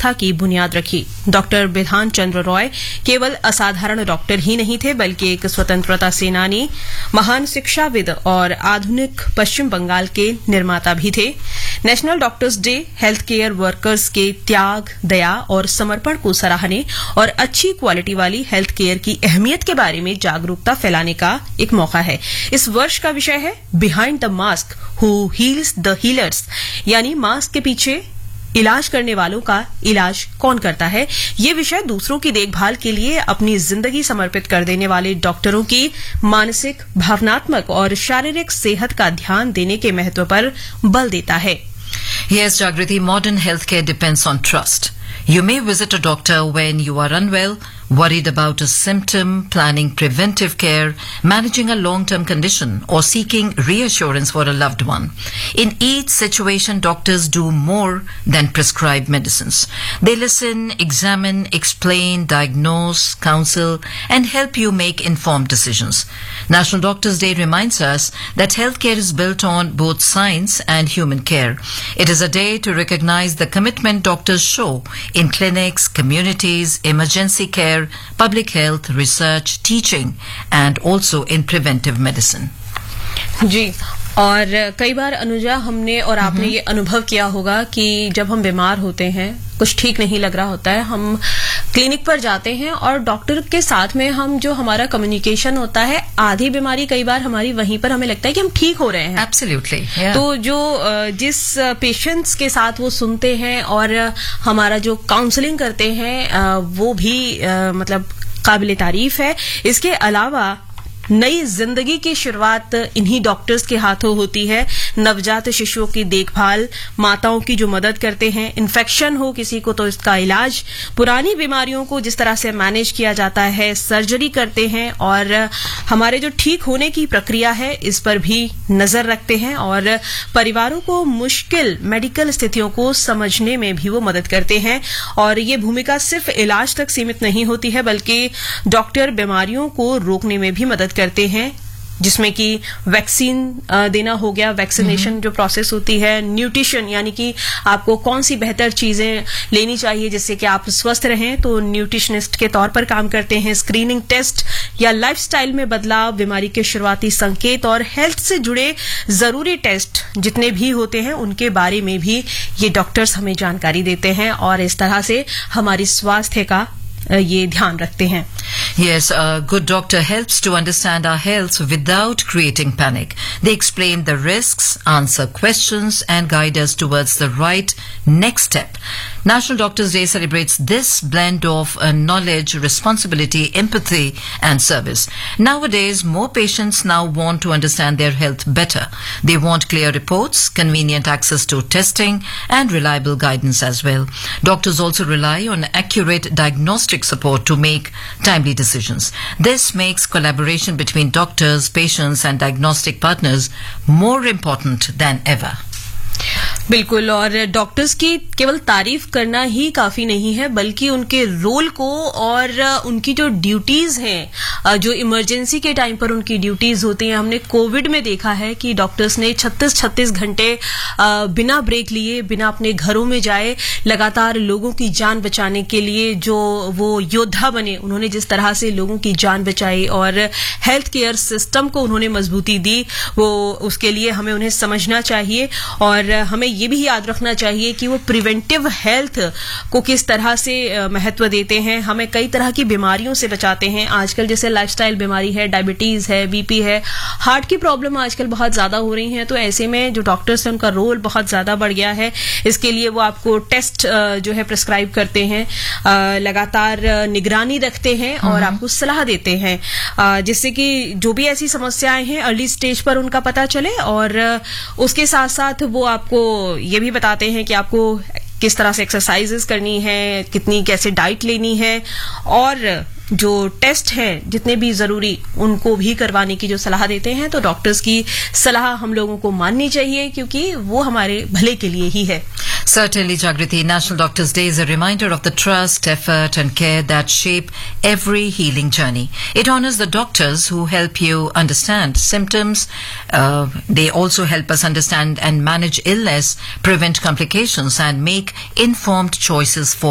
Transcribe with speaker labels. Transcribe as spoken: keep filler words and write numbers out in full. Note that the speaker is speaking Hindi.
Speaker 1: व्यवस्था की बुनियाद रखी। डॉक्टर बिधान चंद्र रॉय केवल असाधारण डॉक्टर ही नहीं थे, बल्कि एक स्वतंत्रता सेनानी, महान शिक्षाविद और आधुनिक पश्चिम बंगाल के निर्माता भी थे। National doctors day health care workers के त्याग, दया और समर्पण को सराहने और अच्छी क्वालिटी वाली हेल्थ केयर की अहमियत के बारे में जागरूकता फैलाने का एक मौका है। इस वर्ष का विषय है behind the mask who heels the healers, यानी मास्क के पीछे इलाज करने वालों का इलाज कौन करता है। ये विषय दूसरों की देखभाल के लिए अपनी जिंदगी समर्पित कर देने वाले डॉक्टरों की मानसिक, भावनात्मक और शारीरिक सेहत का ध्यान देने के महत्व पर बल देता है।
Speaker 2: Yes, Jagriti, modern healthcare depends on trust. You may visit a doctor when you are unwell, worried about a symptom, planning preventive care, managing a long-term condition, or seeking reassurance for a loved one. In each situation, doctors do more than prescribe medicines. They listen, examine, explain, diagnose, counsel, and help you make informed decisions. National Doctors Day reminds us that healthcare is built on both science and human care. It is a day to recognize the commitment doctors show in clinics, communities, emergency care, public health, research, teaching, and also in preventive medicine.
Speaker 1: जी, और कई बार अनुजा हमने और आपने ये अनुभव किया होगा कि जब हम बीमार होते हैं, कुछ ठीक नहीं लग रहा होता है, हम क्लिनिक पर जाते हैं और डॉक्टर के साथ में हम जो हमारा कम्युनिकेशन होता है, आधी बीमारी कई बार हमारी वहीं पर हमें लगता है कि हम ठीक हो रहे हैं।
Speaker 2: Absolutely, yeah.
Speaker 1: तो जो जिस पेशेंट्स के साथ वो सुनते हैं और हमारा जो काउंसलिंग करते हैं, वो भी मतलब काबिले तारीफ है। इसके अलावा नई जिंदगी की शुरुआत इन्हीं डॉक्टर्स के हाथों होती है। नवजात शिशुओं की देखभाल, माताओं की जो मदद करते हैं, इन्फेक्शन हो किसी को तो इसका इलाज, पुरानी बीमारियों को जिस तरह से मैनेज किया जाता है, सर्जरी करते हैं और हमारे जो ठीक होने की प्रक्रिया है इस पर भी नजर रखते हैं और परिवारों को मुश्किल मेडिकल स्थितियों को समझने में भी वो मदद करते हैं। और ये भूमिका सिर्फ इलाज तक सीमित नहीं होती है, बल्कि डॉक्टर बीमारियों को रोकने में भी मदद करते हैं, जिसमें कि वैक्सीन देना हो गया, वैक्सीनेशन जो प्रोसेस होती है, न्यूट्रिशन यानी कि आपको कौन सी बेहतर चीजें लेनी चाहिए जिससे कि आप स्वस्थ रहें, तो न्यूट्रिशनिस्ट के तौर पर काम करते हैं। स्क्रीनिंग टेस्ट या लाइफस्टाइल में बदलाव, बीमारी के शुरुआती संकेत और हेल्थ से जुड़े जरूरी टेस्ट जितने भी होते हैं उनके बारे में भी ये डॉक्टर्स हमें जानकारी देते हैं और इस तरह से हमारी स्वास्थ्य का ये ध्यान रखते हैं।
Speaker 2: Yes, a good doctor helps to understand our health without creating panic. They explain the risks, answer questions, and guide us towards the right next step. National Doctors Day celebrates this blend of uh, knowledge, responsibility, empathy, and service. Nowadays, more patients now want to understand their health better. They want clear reports, convenient access to testing, and reliable guidance as well. Doctors also rely on accurate diagnostic support to make timely decisions. This makes collaboration between doctors, patients, and diagnostic partners more important than ever.
Speaker 1: बिल्कुल, और डॉक्टर्स की केवल तारीफ करना ही काफी नहीं है, बल्कि उनके रोल को और उनकी जो ड्यूटीज हैं, जो इमरजेंसी के टाइम पर उनकी ड्यूटीज होती हैं, हमने कोविड में देखा है कि डॉक्टर्स ने छत्तीस छत्तीस घंटे बिना ब्रेक लिए, बिना अपने घरों में जाए, लगातार लोगों की जान बचाने के लिए जो वो योद्धा बने, उन्होंने जिस तरह से लोगों की जान बचाई और हेल्थ केयर सिस्टम को उन्होंने मजबूती दी, वो उसके लिए हमें उन्हें समझना चाहिए और हमें ये भी याद रखना चाहिए कि वो प्रिवेंटिव हेल्थ को किस तरह से महत्व देते हैं, हमें कई तरह की बीमारियों से बचाते हैं। आजकल जैसे लाइफस्टाइल बीमारी है, डायबिटीज है, बीपी है, हार्ट की प्रॉब्लम आजकल बहुत ज्यादा हो रही है, तो ऐसे में जो डॉक्टर्स हैं उनका रोल बहुत ज्यादा बढ़ गया है। इसके लिए वो आपको टेस्ट जो है प्रिस्क्राइब करते हैं, लगातार निगरानी रखते हैं और आपको सलाह देते हैं, जिससे कि जो भी ऐसी समस्याएं हैं अर्ली स्टेज पर उनका पता चले और उसके साथ साथ वो आपको ये भी बताते हैं कि आपको किस तरह से एक्सरसाइजेस करनी है, कितनी कैसे डाइट लेनी है और जो टेस्ट हैं जितने भी जरूरी उनको भी करवाने की जो सलाह देते हैं। तो डॉक्टर्स की सलाह हम लोगों को माननी चाहिए क्योंकि वो हमारे भले के लिए ही है।
Speaker 2: Certainly, Jagriti, National Doctors Day is a reminder of the trust, effort and care that shape every healing journey. It honors the doctors who help you understand symptoms. Uh, they also help us understand and manage illness, prevent complications and make informed choices for